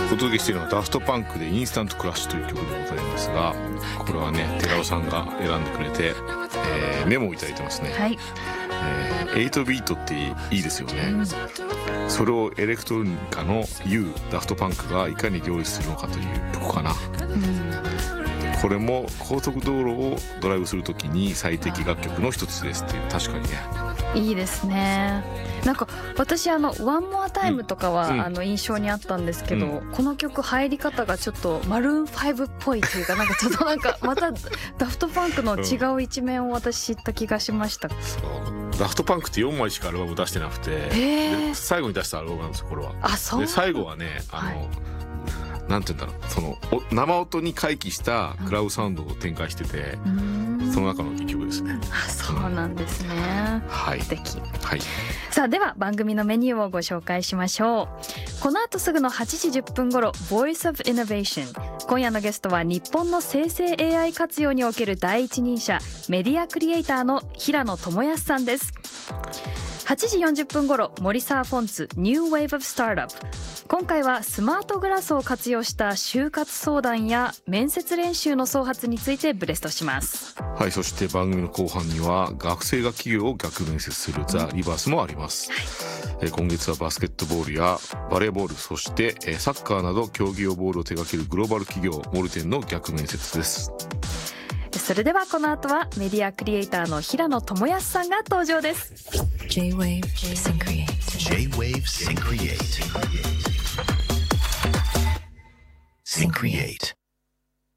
お届けしているのはダフトパンクでインスタントクラッシュという曲でございますが、これはね寺尾さんが選んでくれて、メモをいただいてますね。 はい、 8ビートっていいですよね、それをエレクトロニカの U ダフトパンクがいかに料理するのかという曲かな、これも高速道路をドライブするときに最適楽曲の一つですっていう。確かにねいいですね。なんか私One More Timeとかは、印象にあったんですけど、この曲入り方がちょっとマルーン5っぽいというか、なんかちょっとなんかまたダフトパンクの違う一面を私知った気がしました。 ダフトパンクって4枚しかアルバム出してなくて、で最後に出したアルバムなんですよこれは。 そうで最後はねなんて言うんだろう、その生音に回帰したクラウドサウンドを展開してて、その中の一曲ですね。 そうなんですね、素敵、さあでは番組のメニューをご紹介しましょう。この後すぐの8時10分頃 Voice of Innovation、 今夜のゲストは日本の生成 AI 活用における第一人者、メディアクリエイターの平野智康さんです。8時40分頃森沢フォンツ New Wave of Startup、 今回はスマートグラスを活用した就活相談や面接練習の創発についてブレストします。 そして番組の後半には学生が企業を逆面接するザ・リバースもあります、今月はバスケットボールやバレーボール、そしてサッカーなど競技用ボールを手掛けるグローバル企業モルテンの逆面接です。 それではこの後はメディアクリエイターの平野智康さんが登場です。 J-Wave Syncreate J-Wave Syncreate Syncreate